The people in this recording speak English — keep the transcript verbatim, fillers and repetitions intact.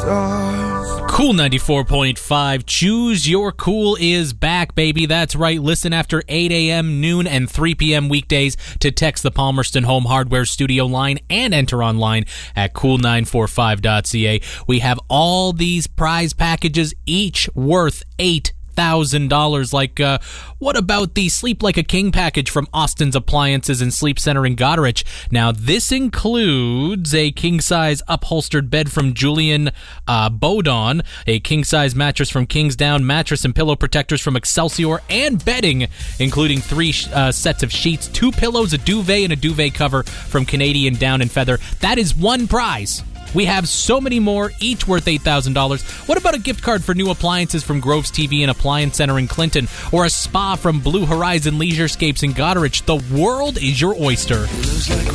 Cool ninety-four point five. Choose Your Cool is back, baby. That's right. Listen after eight a.m., noon, and three p.m. weekdays to text the Palmerston Home Hardware Studio line and enter online at cool nine four five dot c a. We have all these prize packages, each worth eight thousand dollars. Like, uh, what about the Sleep Like a King package from Austin's Appliances and Sleep Center in Goderich? Now, this includes a king-size upholstered bed from Julian uh, Bodon, a king-size mattress from Kingsdown, mattress and pillow protectors from Excelsior, and bedding, including three uh, sets of sheets, two pillows, a duvet, and a duvet cover from Canadian Down and Feather. That is one prize. We have so many more, each worth eight thousand dollars. What about a gift card for new appliances from Groves T V and Appliance Center in Clinton, or a spa from Blue Horizon Leisurescapes in Goderich? The world is your oyster.